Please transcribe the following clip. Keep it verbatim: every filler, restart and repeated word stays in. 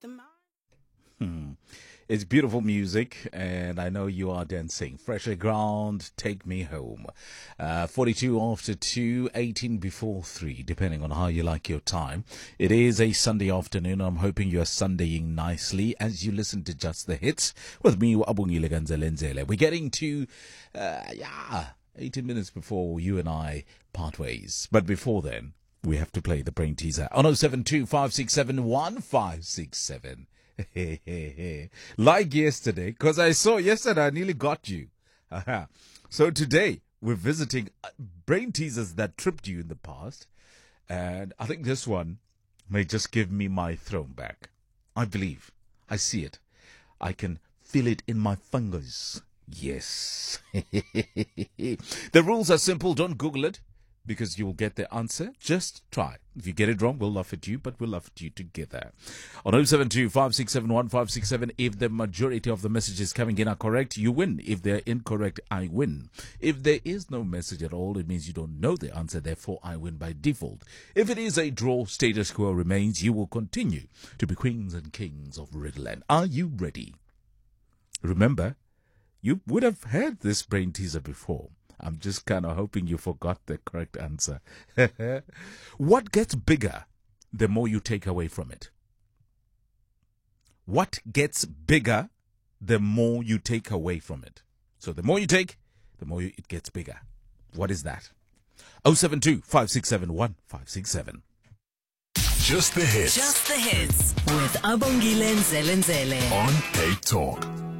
the mind. Hmm. It's beautiful music, and I know you are dancing. Fresher ground, take me home. Uh, forty-two after two, eighteen before three, depending on how you like your time. It is a Sunday afternoon. I'm hoping you are Sundaying nicely as you listen to Just the Hits with me, Abongile Ganzelenzele. We're getting to, uh, yeah, eighteen minutes before you and I part ways. But before then, we have to play the brain teaser on oh seven two, five six seven, one five six seven. Like yesterday, because I saw yesterday I nearly got you. Aha. So today we're visiting brain teasers that tripped you in the past, and I think this one may just give me my throne back. I believe. I see it. I can feel it in my fingers. Yes. The rules are simple. Don't Google it, because you will get the answer. Just try. If you get it wrong, we'll laugh at you, but we'll laugh at you together. On oh seven two, five six seven, one five six seven, if the majority of the messages coming in are correct, you win. If they're incorrect, I win. If there is no message at all, it means you don't know the answer, therefore I win by default. If it is a draw, status quo remains. You will continue to be queens and kings of Riddleland. Are you ready? Remember, you would have heard this brain teaser before. I'm just kind of hoping you forgot the correct answer. What gets bigger the more you take away from it? What gets bigger the more you take away from it? So the more you take, the more it gets bigger. What is that? oh seven two, five six seven, one five six seven. Just the hits. Just the hits with Abongile Nzelenzele on Hate Talk.